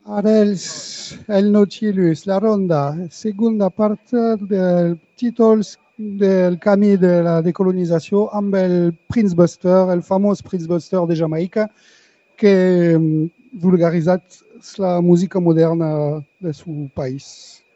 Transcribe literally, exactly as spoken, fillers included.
Ara els, el Nautilus, la ronda, segunda part del títols del camí de la decolonització amb el Prince Buster, el famós Prince Buster de Jamaica, que vulgaritzat la música moderna del seu país.